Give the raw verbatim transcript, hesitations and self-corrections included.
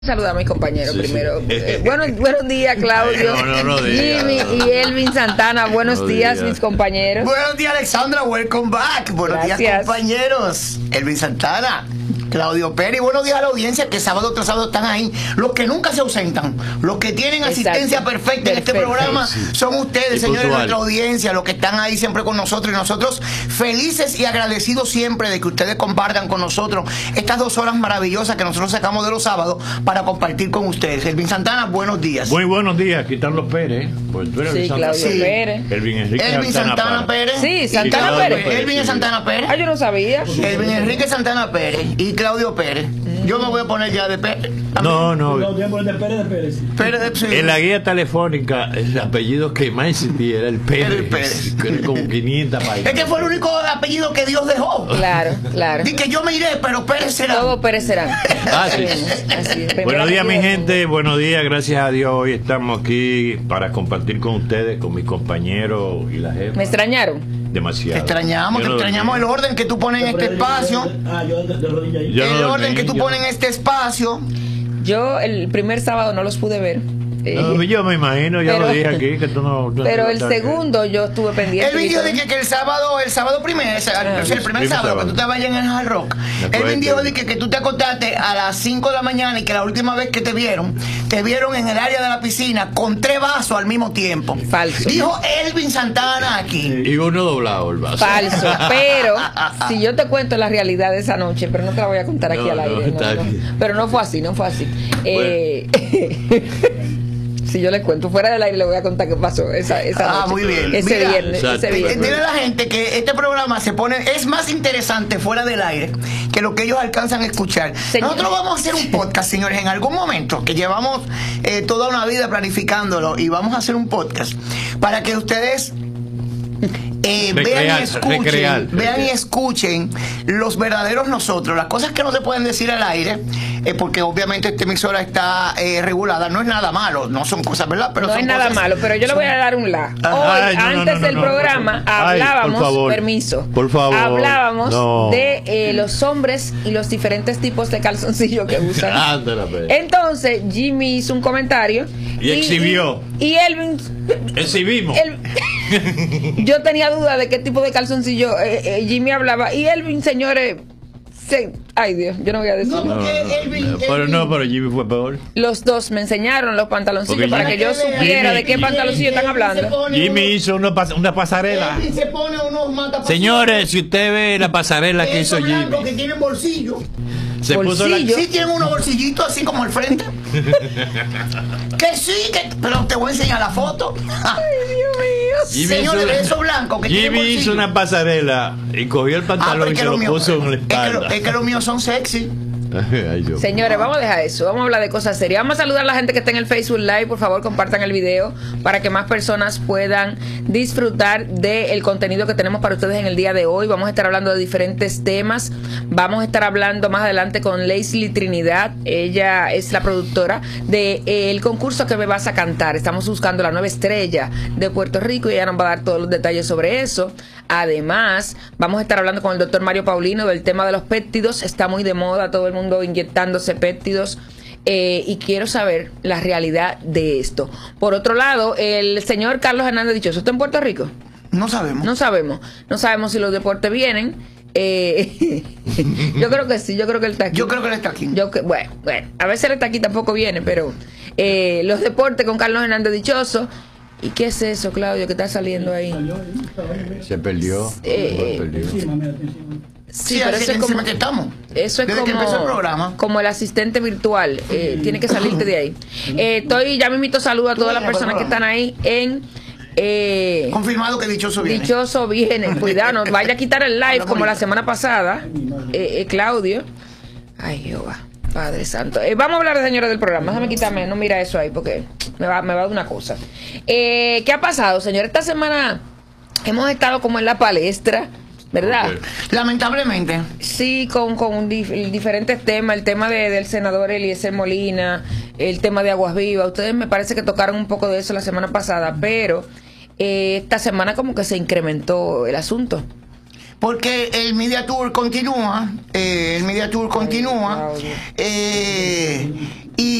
Saludar a mis compañeros sí, primero. Sí. Eh, buenos, buenos días, Claudio, no, no, no Jimmy y Elvin Santana. Buenos no días, diga. mis compañeros. Buenos días, Alexandra. Welcome back. Buenos Gracias. días, compañeros. Elvin Santana, Claudio Pérez. Buenos días a la audiencia que sábado tras sábado están ahí. Los que nunca se ausentan, los que tienen Exacto. asistencia perfecta en este Perfecto. programa, Sí. son ustedes, Y señores de puntual. nuestra audiencia, los que están ahí siempre con nosotros. Y nosotros felices y agradecidos siempre de que ustedes compartan con nosotros estas dos horas maravillosas que nosotros sacamos de los sábados para compartir con ustedes. Elvin Santana, buenos días. Muy buenos días, Carlos Pérez. Pues tú eres Sí, Elvin Claudio Santana. Sí. Pérez. Elvin Enrique Elvin Santana Pérez. Sí, Santana Claudio Pérez. Pérez, Elvin sí. Santana Pérez. Ah, yo no sabía. Elvin Enrique Santana Pérez y Claudio Pérez. Yo me voy a poner ya de Pérez. No, No, no. tiempo de Pérez de Pérez. sí. Pérez de sí. En la guía telefónica, el apellido que más existía era el Pérez. Era el Pérez. Que era como quinientas países. Es que fue el único apellido que Dios dejó. Claro, claro. Di que yo me iré, pero Pérez será. Todo perecerán. Ah, sí. Así es. Buenos días, mi Primera gente. Buenos días, gracias a Dios. Hoy estamos aquí para compartir con ustedes, con mis compañeros y la jefa. ¿Me extrañaron? Demasiado. Te extrañamos, Yo te no extrañamos el dormí. orden que tú pones en este espacio. Ah, yo de, de rodilla ahí. Yo no El dormí, orden que tú yo- pones en este espacio. Yo el primer sábado no los pude ver. Eh, No, yo me imagino, ya Pero- lo dije aquí, que tú no. tú no pero te el vas a creer. segundo yo estuve pendiente. El y video todo. de que, que el sábado, el sábado primero, o sea, Ah. o sea, el primer Primer sábado, sábado. que tú te vayas en el Hard Rock. Me Elvin acuerdo. dijo de que, que tú te acostaste a las cinco de la mañana y que la última vez que te vieron, te vieron en el área de la piscina con tres vasos al mismo tiempo. Falso. Dijo Elvin Santana aquí. Y uno doblado el vaso. Falso, pero si yo te cuento la realidad de esa noche, pero no te la voy a contar aquí No, al no, aire. no, está no. bien. Pero no fue así, no fue así. Eh, si yo le cuento fuera del aire, le voy a contar qué pasó esa, esa Ah, noche. muy bien. Ese Mira, viernes, exacto. ese viernes. Entiende la gente que este programa se pone, es más interesante fuera del aire que lo que ellos alcanzan a escuchar. Señor. Nosotros vamos a hacer un podcast, señores, en algún momento, que llevamos eh, toda una vida planificándolo, y vamos a hacer un podcast para que ustedes eh, vean Recrear, y escuchen, recrear, vean y recrear. escuchen los verdaderos nosotros, las cosas que no se pueden decir al aire, eh, porque obviamente esta emisora está eh, regulada. No es nada malo, no son cosas, ¿verdad? Pero No son es nada cosas- malo, pero yo le voy a dar un la. Ajá. Hoy, Ay, no, no, antes no, no, del no. programa, Ay, por hablábamos, favor. permiso, Por favor. hablábamos No. de eh, los hombres y los diferentes tipos de calzoncillo que usan. Ándale, pues. Entonces, Jimmy hizo un comentario. Y exhibió. Y, y Elvin. Exhibimos. el- yo tenía duda de qué tipo de calzoncillo eh, eh, Jimmy hablaba. Y Elvin, señores. Se, ay, Dios, yo no voy a decir. No, No, porque no, Elvin- no, pero Elvin- no, pero Jimmy fue peor. Los dos me enseñaron los pantaloncillos Porque para Jimmy- que yo supiera Jimmy- de qué pantaloncillo están hablando. Jimmy hizo una, pas- una pasarela. Elvin se pone unos matapasiones. Señores, si usted ve la pasarela que hizo Esos blancos Jimmy, que tienen bolsillo. se puso la. Bolsillo. Sí tienen unos bolsillitos así como al frente. Que sí, que, pero te voy a enseñar la foto. Jimmy Señores, hizo- de esos blancos que tienen Jimmy bolsillo. hizo una pasarela y cogió el Ah, pero pantalón es y que se los lo míos- puso en la es que lo- espalda. es que los míos son sexy. Ay, Dios. Señores, vamos a dejar eso, vamos a hablar de cosas serias. Vamos a saludar a la gente que está en el Facebook Live. Por favor, compartan el video para que más personas puedan disfrutar del contenido que tenemos para ustedes en el día de hoy. Vamos a estar hablando de diferentes temas. Vamos a estar hablando más adelante con Leslie Trinidad. Ella es la productora del de, eh, el concurso que me vas a cantar. Estamos buscando la nueva estrella de Puerto Rico y ella nos va a dar todos los detalles sobre eso. Además, vamos a estar hablando con el doctor Mario Paulino del tema de los péptidos. Está muy de moda, todo el mundo inyectándose péptidos. Eh, y quiero saber la realidad de esto. Por otro lado, el señor Carlos Hernández Dichoso está en Puerto Rico. No sabemos. No sabemos. No sabemos si los deportes vienen. Eh, yo creo que sí, yo creo que él está aquí. Yo creo que él está aquí. Yo que, bueno, bueno, a veces él está aquí, tampoco viene, pero eh, los deportes con Carlos Hernández Dichoso. ¿Y qué es eso, Claudio, que está saliendo ahí? Salió ahí, estaba ahí. Se perdió. Eh, se perdió. Encima, mira, encima. Sí, Sí, pero así eso es encima como, que estamos. eso es Desde como, que empezó el programa. como el asistente virtual. Eh, tiene que salirte de ahí. Eh, estoy, ya me invito saludo a todas las personas que están ahí en eh, Confirmado que dichoso viene. Dichoso viene. Cuidado, no vaya a quitar el live como la semana pasada, eh, eh, Claudio. Ay, Jehová, Padre Santo. Eh, vamos a hablar de señores del programa. Déjame quitarme, no mira eso ahí porque me va, me va a dar una cosa. Eh, ¿Qué ha pasado, señor? Esta semana hemos estado como en la palestra, ¿verdad? Ok. Lamentablemente. Sí, con, con dif- diferentes temas, el tema de, del senador Eliezer Molina, el tema de Aguas Vivas. Ustedes me parece que tocaron un poco de eso la semana pasada, pero eh, esta semana como que se incrementó el asunto. Porque el Media Tour continúa, eh, el Media Tour continúa, Claudio. eh,